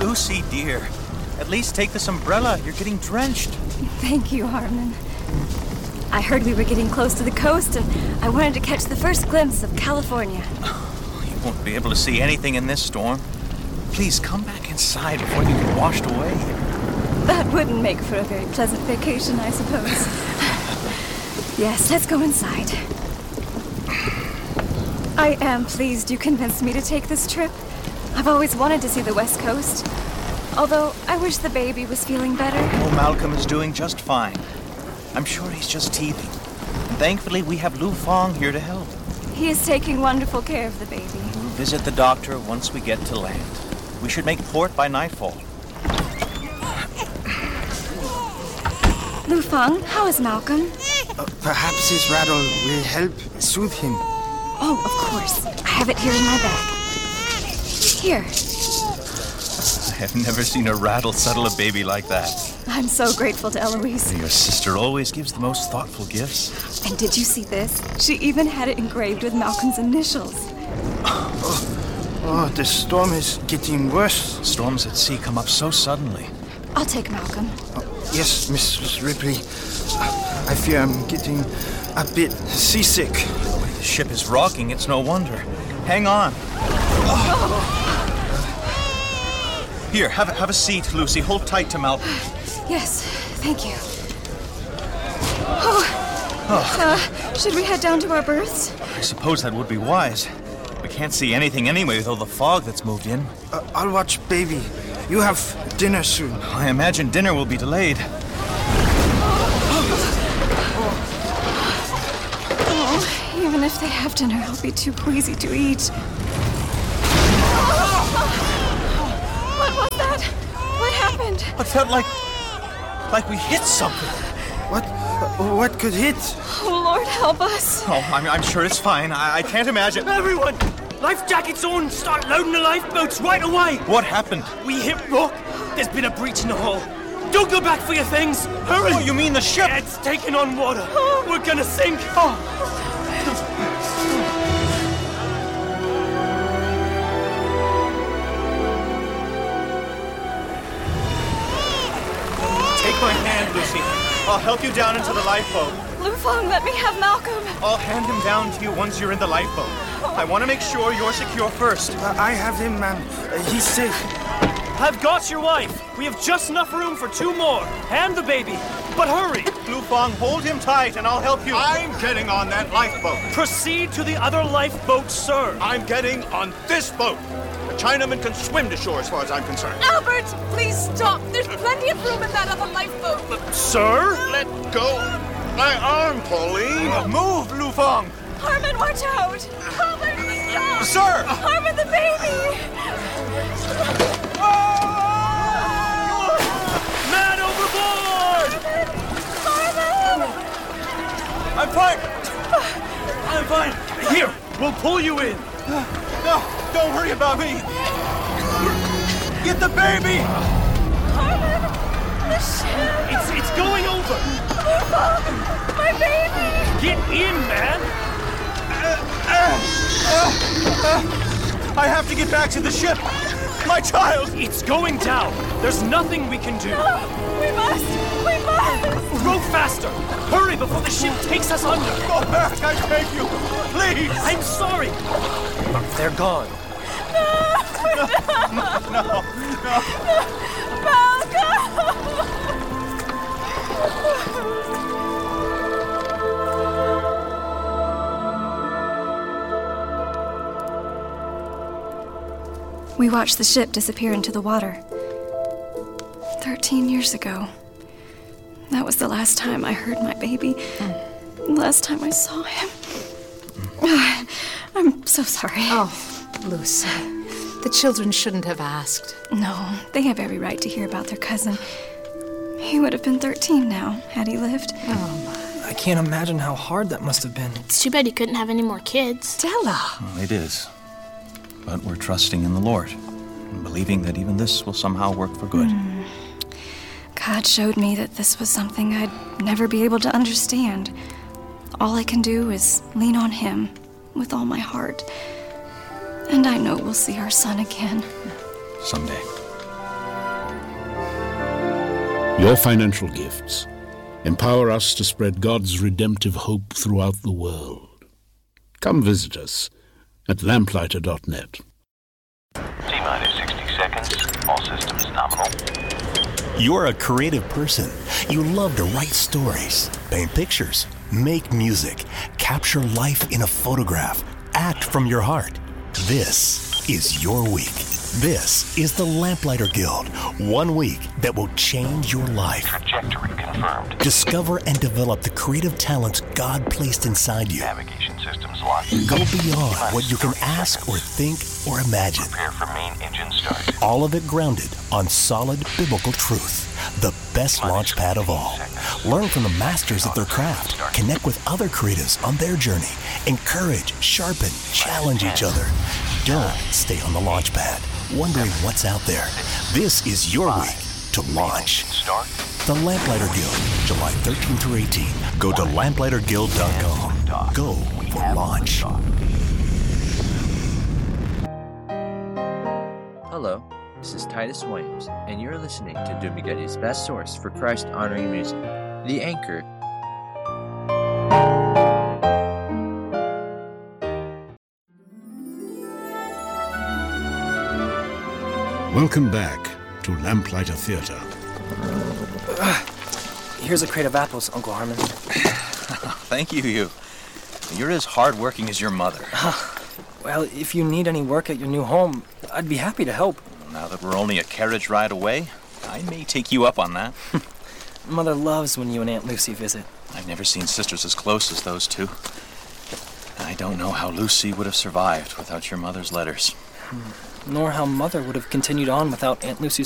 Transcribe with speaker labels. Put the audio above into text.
Speaker 1: Lucy, dear. At least take this umbrella. You're getting drenched.
Speaker 2: Thank you, Harmon. I heard we were getting close to the coast, and I wanted to catch the first glimpse of California.
Speaker 1: You won't be able to see anything in this storm. Please come back inside before you get washed away.
Speaker 2: That wouldn't make for a very pleasant vacation, I suppose. Yes, let's go inside. I am pleased you convinced me to take this trip. I've always wanted to see the West Coast. Although, I wish the baby was feeling better.
Speaker 1: Oh, Malcolm is doing just fine. I'm sure he's just teething. And thankfully, we have Lu Fong here to help.
Speaker 2: He is taking wonderful care of the baby.
Speaker 1: We'll visit the doctor once we get to land. We should make port by nightfall.
Speaker 2: Lu Fong, how is Malcolm?
Speaker 3: Perhaps his rattle will help soothe him.
Speaker 2: Oh, of course. I have it here in my bag. Here.
Speaker 1: I have never seen a rattle settle a baby like that.
Speaker 2: I'm so grateful to Eloise.
Speaker 1: Your sister always gives the most thoughtful gifts.
Speaker 2: And did you see this? She even had it engraved with Malcolm's initials.
Speaker 3: Oh, the storm is getting worse.
Speaker 1: Storms at sea come up so suddenly.
Speaker 2: I'll take Malcolm.
Speaker 3: Yes, Mrs. Ripley. I fear I'm getting a bit seasick.
Speaker 1: The ship is rocking, it's no wonder. Hang on. Here, have a seat, Lucy. Hold tight to Malcolm.
Speaker 2: Yes, thank you. Should we head down to our berths?
Speaker 1: I suppose that would be wise. We can't see anything anyway with all the fog that's moved in.
Speaker 3: I'll watch baby. You have dinner soon.
Speaker 1: I imagine dinner will be delayed.
Speaker 2: Even if they have dinner, I'll be too queasy to eat. What was that? What happened?
Speaker 1: It felt like we hit something.
Speaker 3: What could hit?
Speaker 2: Oh, Lord, help us.
Speaker 1: Oh, I'm sure it's fine. I can't imagine.
Speaker 4: Everyone! Life jackets on! Start loading the lifeboats right away!
Speaker 1: What happened?
Speaker 4: We hit rock. There's been a breach in the hull. Don't go back for your things! Hurry!
Speaker 1: Oh, you mean the ship?
Speaker 4: It's taking on water. We're gonna sink.
Speaker 1: Take my hand, Lucy. I'll help you down into the lifeboat.
Speaker 2: Lu Fong, let me have Malcolm.
Speaker 1: I'll hand him down to you once you're in the lifeboat. I want to make sure you're secure first.
Speaker 3: I have him, ma'am. He's safe.
Speaker 4: I've got your wife. We have just enough room for 2 more. And the baby. But hurry.
Speaker 1: Lu Fong, hold him tight and I'll help you.
Speaker 5: I'm getting on that lifeboat.
Speaker 4: Proceed to the other lifeboat, sir.
Speaker 5: I'm getting on this boat. A Chinaman can swim to shore as far as I'm concerned.
Speaker 6: Albert, please stop. There's plenty of room in that other lifeboat.
Speaker 4: Sir?
Speaker 5: Let go my arm, Pauline.
Speaker 1: Move, Lu Fong.
Speaker 6: Harmon, watch out. Albert, stop.
Speaker 1: Sir!
Speaker 6: Harmon, the baby.
Speaker 4: Man overboard!
Speaker 6: Harmon!
Speaker 1: I'm fine.
Speaker 4: I'm fine. Here, we'll pull you in.
Speaker 1: No, don't worry about me. Get the baby.
Speaker 6: Harmon, the ship.
Speaker 4: It's going over.
Speaker 6: My baby.
Speaker 4: Get in, man.
Speaker 1: I have to get back to the ship. My child.
Speaker 4: It's going down. There's nothing we can do.
Speaker 6: We must.
Speaker 4: Row faster. Hurry before the ship takes us under.
Speaker 1: Go back, I beg you. Please.
Speaker 4: I'm sorry. They're gone.
Speaker 1: No.
Speaker 2: We watched the ship disappear into the water. 13 years ago. That was the last time I heard my baby. The last time I saw him. I'm so sorry.
Speaker 7: Oh, Lucy. The children shouldn't have asked.
Speaker 2: No, they have every right to hear about their cousin. He would have been 13 now, had he lived.
Speaker 7: Oh,
Speaker 8: I can't imagine how hard that must have been.
Speaker 9: It's too bad he couldn't have any more kids.
Speaker 7: Stella!
Speaker 1: Well, it is. But we're trusting in the Lord and believing that even this will somehow work for good.
Speaker 2: God showed me that this was something I'd never be able to understand. All I can do is lean on him with all my heart. And I know we'll see our son again.
Speaker 1: Someday.
Speaker 10: Your financial gifts empower us to spread God's redemptive hope throughout the world. Come visit us at lamplighter.net.
Speaker 11: T-minus 60 seconds. All systems nominal.
Speaker 12: You're a creative person. You love to write stories, paint pictures, make music, capture life in a photograph, act from your heart. This is your week. This is the Lamplighter Guild. 1 week that will change your life.
Speaker 11: Trajectory confirmed.
Speaker 12: Discover and develop the creative talents God placed inside you.
Speaker 11: Navigation systems locked.
Speaker 12: Go beyond what you can ask or think or imagine.
Speaker 11: Prepare for main engine start.
Speaker 12: All of it grounded on solid biblical truth. The best launch pad of all. Learn from the masters of their craft. Connect with other creatives on their journey. Encourage, sharpen, challenge each other. Don't stay on the launch pad, wondering what's out there. This is your week to launch. The Lamplighter Guild, July 13 through 18. Go to lamplighterguild.com. Go for launch.
Speaker 13: Hello, this is Titus Williams, and you're listening to Dumagetti's best source for Christ-honoring music, The Anchor.
Speaker 10: Welcome back to Lamplighter Theatre.
Speaker 8: Here's a crate of apples, Uncle Harmon.
Speaker 1: Thank you. You're as hardworking as your mother.
Speaker 8: Well, if you need any work at your new home, I'd be happy to help.
Speaker 1: Now that we're only a carriage ride away, I may take you up on that.
Speaker 8: Mother loves when you and Aunt Lucy visit.
Speaker 1: I've never seen sisters as close as those two. I don't know how Lucy would have survived without your mother's letters.
Speaker 8: Nor how Mother would have continued on without Aunt Lucy's